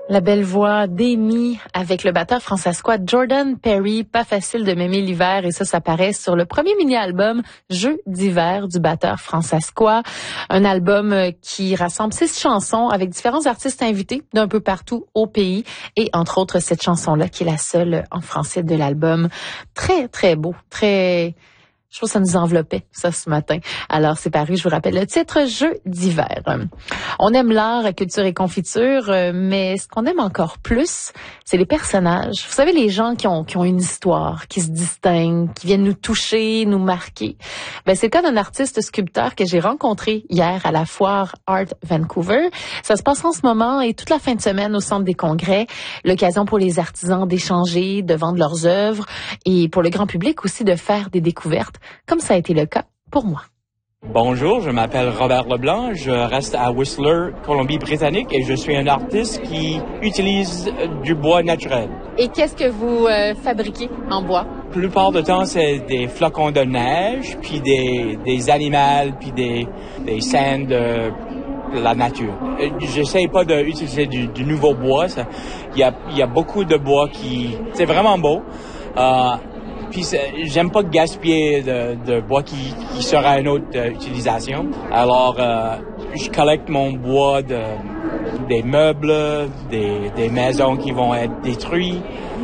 La belle voix d'Amy avec le batteur françaiscois Jordan Perry, Pas facile de m'aimer l'hiver, et ça paraît sur le premier mini-album Jeux d'hiver du batteur françaiscois. Un album qui rassemble 6 chansons avec différents artistes invités d'un peu partout au pays, et entre autres cette chanson-là qui est la seule en français de l'album. Très, très beau, très... Je trouve que ça nous enveloppait, ça, ce matin. Alors, c'est paru, je vous rappelle le titre, Jeux d'hiver. On aime l'art, culture et confiture, mais ce qu'on aime encore plus, c'est les personnages. Vous savez, les gens qui ont une histoire, qui se distinguent, qui viennent nous toucher, nous marquer. C'est le cas d'un artiste sculpteur que j'ai rencontré hier à la foire Art Vancouver. Ça se passe en ce moment et toute la fin de semaine au Centre des Congrès. L'occasion pour les artisans d'échanger, de vendre leurs œuvres et pour le grand public aussi de faire des découvertes, comme ça a été le cas pour moi. Bonjour, je m'appelle Robert Leblanc, je reste à Whistler, Colombie-Britannique, et je suis un artiste qui utilise du bois naturel. Et qu'est-ce que vous fabriquez en bois? La plupart du temps, c'est des flocons de neige, puis des animaux, puis des scènes de la nature. J'essaie pas d'utiliser du nouveau bois. Il y a beaucoup de bois c'est vraiment beau. Puis j'aime pas gaspiller de bois qui sera une autre utilisation. Alors, je collecte mon bois des meubles, des maisons qui vont être détruites,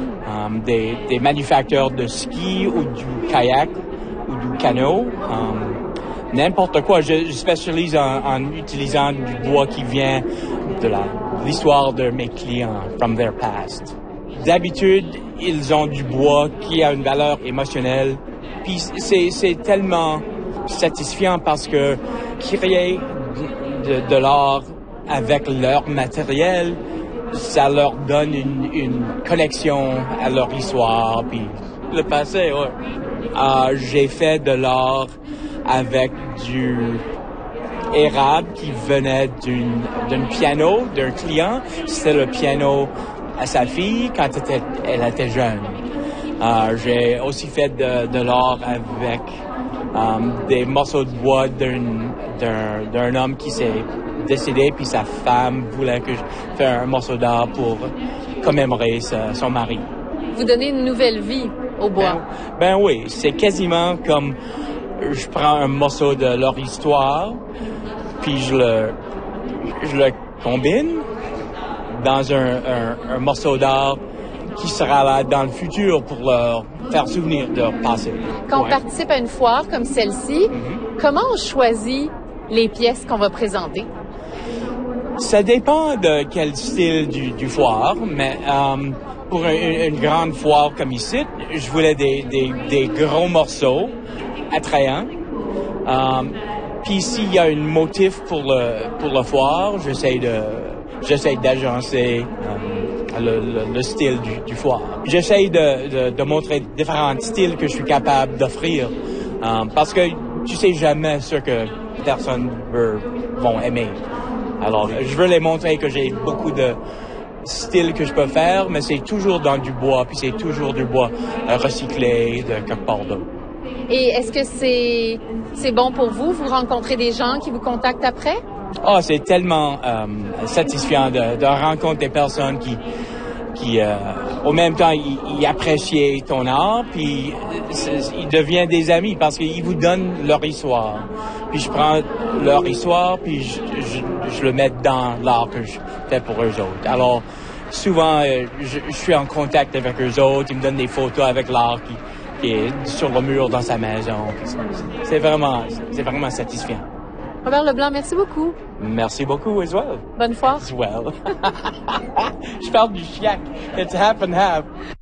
des manufactures de ski ou du kayak ou du canot. N'importe quoi. Je spécialise en utilisant du bois qui vient de l'histoire de mes clients, from their past. D'habitude, ils ont du bois qui a une valeur émotionnelle. Puis c'est tellement satisfiant parce que créer de l'art avec leur matériel, ça leur donne une connexion à leur histoire. Puis le passé, ouais. J'ai fait de l'art avec du érable qui venait d'un piano d'un client. C'était le piano à sa fille quand elle était jeune. J'ai aussi fait de l'art avec des morceaux de bois d'un homme qui s'est décédé, puis sa femme voulait que je fasse un morceau d'art pour commémorer son mari. Vous donnez une nouvelle vie au bois. Ben oui, c'est quasiment comme je prends un morceau de leur histoire, puis je le combine dans un morceau d'art qui sera là dans le futur pour leur faire souvenir de leur passé. Quand on participe à une foire comme celle-ci, comment on choisit les pièces qu'on va présenter? Ça dépend de quel style du foire, mais pour une grande foire comme ici, je voulais des gros morceaux attrayants. Puis s'il y a un motif pour le foire, j'essaie d'agencer le style du foire. J'essaie de montrer différents styles que je suis capable d'offrir parce que tu sais jamais ce que personnes vont aimer. Alors, je veux les montrer que j'ai beaucoup de styles que je peux faire, mais c'est toujours dans du bois, puis c'est toujours du bois recyclé de quelque part d'autre. Et est-ce que c'est bon pour vous? Vous rencontrez des gens qui vous contactent après? C'est tellement satisfiant de rencontrer des personnes qui au même temps, ils apprécient ton art, puis ils deviennent des amis parce qu'ils vous donnent leur histoire. Puis je prends leur histoire, puis je le mets dans l'art que je fais pour eux autres. Alors, souvent, je suis en contact avec eux autres, ils me donnent des photos avec l'art qui est sur le mur dans sa maison. C'est vraiment satisfiant. Robert Leblanc, merci beaucoup. Merci beaucoup as well. Bonne foire. As well. Je parle du chiac. It's half and half.